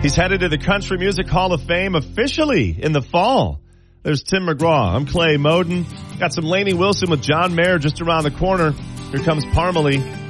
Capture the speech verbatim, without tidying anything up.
He's headed to the Country Music Hall of Fame officially in the fall. There's Tim McGraw. I'm Clay Moden. Got some Lainey Wilson with John Mayer just around the corner. Here comes Parmalee.